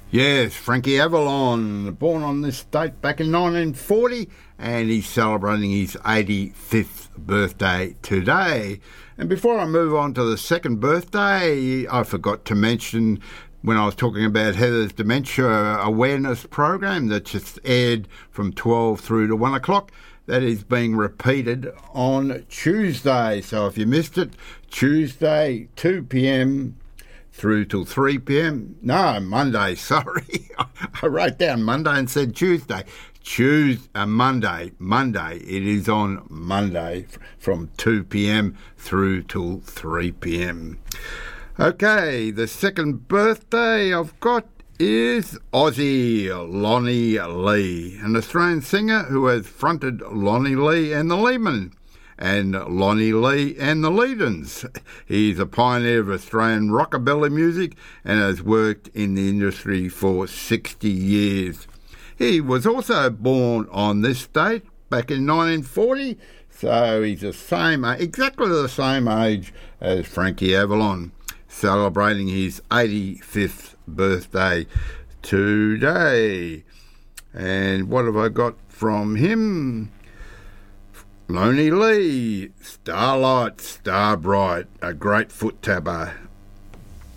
Yes, Frankie Avalon, born on this date back in 1940, and he's celebrating his 85th birthday today. And before I move on to the second birthday, I forgot to mention when I was talking about Heather's Dementia Awareness Program that just aired from 12 through to 1 o'clock. That is being repeated on Tuesday. So if you missed it, Tuesday, 2 p.m, through till 3 p.m. No, Monday, sorry. I wrote down Monday and said Tuesday. Monday. It is on Monday from 2 p.m. through till 3 p.m. Okay, the second birthday I've got is Aussie Lonnie Lee, an Australian singer who has fronted Lonnie Lee and the Leemen and Lonnie Lee and the Leedens. He's a pioneer of Australian rockabilly music and has worked in the industry for 60 years. He was also born on this date back in 1940, so he's exactly the same age as Frankie Avalon, celebrating his 85th birthday today. And what have I got from him? Lonnie Lee, Starlight, Starbright, a great foot tapper.